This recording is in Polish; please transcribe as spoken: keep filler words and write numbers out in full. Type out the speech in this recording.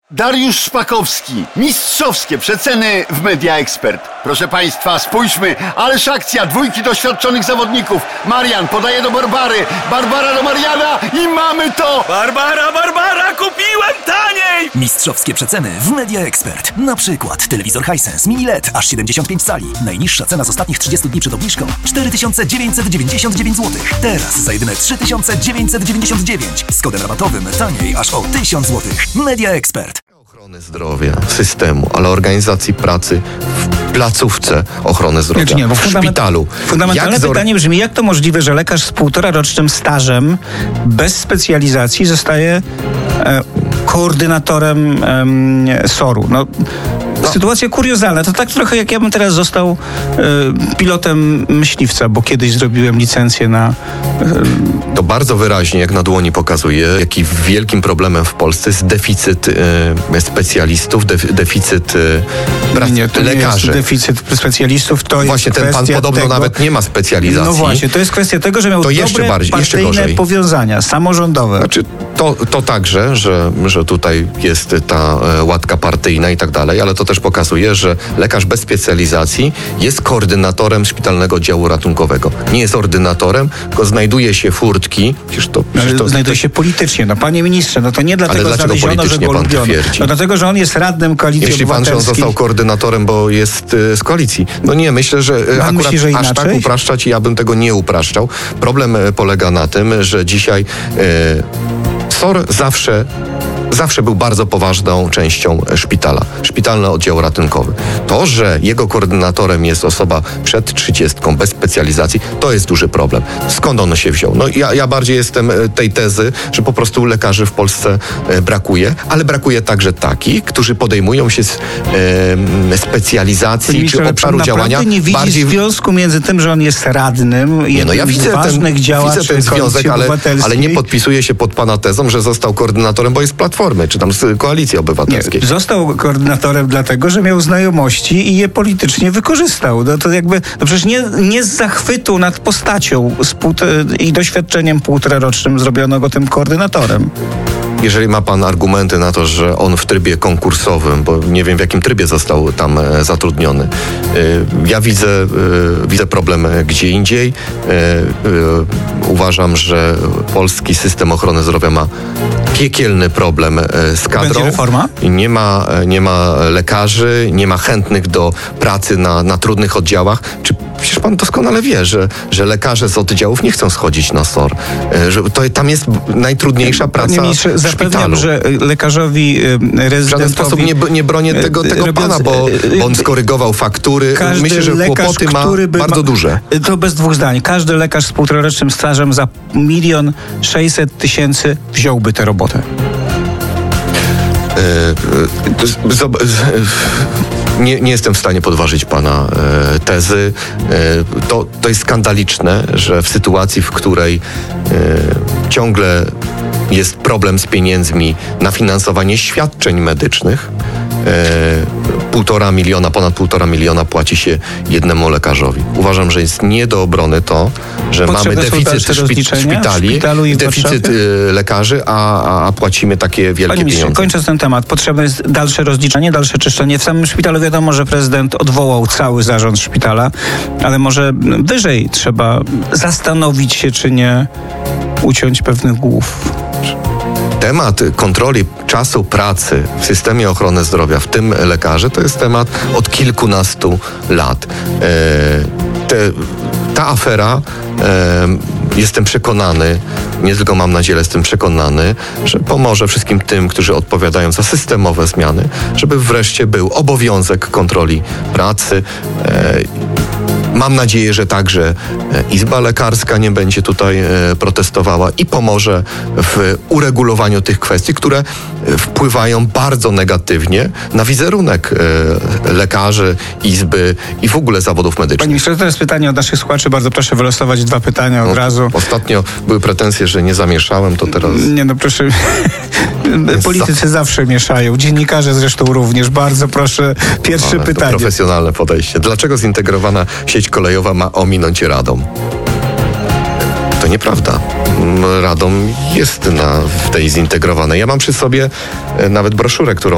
Dariusz Szpakowski. Mistrzowskie przeceny w Media Expert. Proszę Państwa, spójrzmy, ależ akcja dwójki doświadczonych zawodników. Marian podaje do Barbary, Barbara do Mariana i mamy to! Barbara, Barbara, kupiłem taniej! Mistrzowskie przeceny w Media Expert. Na przykład telewizor Hisense Mini L E D aż siedemdziesiąt pięć cali. Najniższa cena z ostatnich trzydziestu dni przed obniżką cztery tysiące dziewięćset dziewięćdziesiąt dziewięć złotych. Teraz za jedyne trzy tysiące dziewięćset dziewięćdziesiąt dziewięć. Z kodem rabatowym taniej aż o tysiąc złotych. Media Expert. Ochrony zdrowia, systemu, ale organizacji pracy w placówce ochrony zdrowia, znaczy nie, bo w fundament, szpitalu. Fundamentalne jak pytanie brzmi, jak to możliwe, że lekarz z półtora rocznym stażem, bez specjalizacji zostaje e, koordynatorem e, S O R-u? No, no. Sytuacja kuriozalna. To tak trochę jak ja bym teraz został e, pilotem myśliwca, bo kiedyś zrobiłem licencję na... E, to bardzo wyraźnie, jak na dłoni pokazuje, jaki wielkim problemem w Polsce jest deficyt e, specjalistów, def, deficyt e, nie, to lekarzy. Nie jest deficyt specjalistów, to właśnie jest ten pan podobno tego, nawet nie ma specjalizacji. No właśnie, to jest kwestia tego, że miał to dobre jeszcze bardziej, jeszcze partyjne gorzej. powiązania samorządowe. Znaczy, to, to także, że, że tutaj jest ta e, łatka partyjna i tak dalej, ale to też pokazuje, że lekarz bez specjalizacji jest koordynatorem szpitalnego oddziału ratunkowego. Nie jest ordynatorem, tylko znajduje się furtki. Przecież to, przecież to, znajduje to... się politycznie. No panie ministrze, no to nie dlatego znaleziono, że go lubiono. No dlatego, że on jest radnym Koalicji Jeśli pan, że on Obywatelskiej. został koordynatorem, bo jest y, z koalicji. No nie, myślę, że Pan akurat myśli, że aż inaczej? tak upraszczać i ja bym tego nie upraszczał. Problem y, polega na tym, że dzisiaj y, S O R zawsze Zawsze był bardzo poważną częścią szpitala, szpitalny oddział ratunkowy. To, że jego koordynatorem jest osoba przed trzydziestką, bez specjalizacji, to jest duży problem. Skąd on się wziął? No ja, ja bardziej jestem tej tezy, że po prostu lekarzy w Polsce brakuje, ale brakuje także takich, którzy podejmują się z, e, specjalizacji Czyli, czy obszaru działania. Nie widzi bardziej związku między tym, że on jest radnym, nie, no ja widzę ważnych ten, działaczy widzę ten związek, ale, ale nie podpisuję podpisuję się pod pana tezą, że został koordynatorem, bo jest Platformy, czy tam z Koalicji Obywatelskiej. Nie, został koordynatorem dlatego, że miał znajomości i je politycznie wykorzystał. No to jakby, no przecież nie, nie z zachwytu nad postacią z półtora, i doświadczeniem półtorarocznym zrobiono go tym koordynatorem. Jeżeli ma pan argumenty na to, że on w trybie konkursowym, bo nie wiem w jakim trybie został tam e, zatrudniony, e, ja widzę, e, widzę problem gdzie indziej. E, e, uważam, że polski system ochrony zdrowia ma piekielny problem e, z kadrą. Będzie reforma? Nie ma, nie ma lekarzy, nie ma chętnych do pracy na, na trudnych oddziałach. Czy przecież pan doskonale wie, że, że lekarze z oddziałów nie chcą schodzić na S O R. E, że to, tam jest najtrudniejsza praca. Panie ministrze, w zapewniam, szpitalu. że lekarzowi rezydentowi... W żaden sposób nie, nie bronię tego, tego robiąc, pana, bo, bo on skorygował faktury. Każdy Myślę, że lekarz, kłopoty ma bardzo ma, duże. To bez dwóch zdań. Każdy lekarz z półtorarocznym stażem za milion sześćset tysięcy wziąłby tę robotę. Nie, nie jestem w stanie podważyć pana e, tezy. E, to, to jest skandaliczne, że w sytuacji, w której e, ciągle jest problem z pieniędzmi na finansowanie świadczeń medycznych, e, półtora miliona, ponad półtora miliona płaci się jednemu lekarzowi. Uważam, że jest nie do obrony to, że Potrzebne mamy deficyt szpi, szpitali, w deficyt y, lekarzy, a, a, a płacimy takie wielkie Panie pieniądze. Kończąc ten temat, potrzebne jest dalsze rozliczenie, dalsze czyszczenie. W samym szpitalu wiadomo, że prezydent odwołał cały zarząd szpitala, ale może wyżej trzeba zastanowić się, czy nie uciąć pewnych głów. Temat kontroli czasu pracy w systemie ochrony zdrowia, w tym lekarzy, to jest temat od kilkunastu lat. E, te, ta afera, e, jestem przekonany, nie tylko mam nadzieję, jestem przekonany, że pomoże wszystkim tym, którzy odpowiadają za systemowe zmiany, żeby wreszcie był obowiązek kontroli pracy. E, Mam nadzieję, że także Izba Lekarska nie będzie tutaj protestowała i pomoże w uregulowaniu tych kwestii, które wpływają bardzo negatywnie na wizerunek lekarzy, Izby i w ogóle zawodów medycznych. Panie ministrze, to jest pytanie od naszych słuchaczy. Bardzo proszę wylosować dwa pytania od no, razu. Ostatnio były pretensje, że nie zamieszałem, to teraz... Nie no, proszę. Politycy zawsze mieszają. Dziennikarze zresztą również. Bardzo proszę. Pierwsze Ale pytanie. To profesjonalne podejście. Dlaczego zintegrowana sieć kolejowa ma ominąć Radom? To nieprawda. Radom jest na, w tej zintegrowanej. Ja mam przy sobie nawet broszurę, którą